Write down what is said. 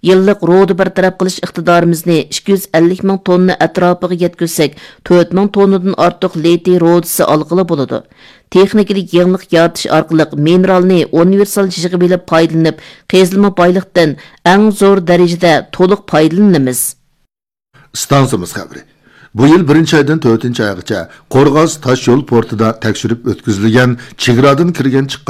yillik ro'da bartaraf qilish iqtidorimizni 250 ming tonna atrofiga yetkazsak, 4 ming tonnadan ortiq litiy ro'dasi olg'ili bo'ladi. Texnikalik yangilik yaratish orqali mineralni universal jig'i bilib foydalanib, qazilma boyliqdan eng zo'r darajada to'liq foydalanamiz. Stansiyamiz xabari. Bu yil 1-oydan 4-oygacha Qo'rg'os tosh yo'l portida tekshirib o'tkazilgan chegaradan kirgan chiqqan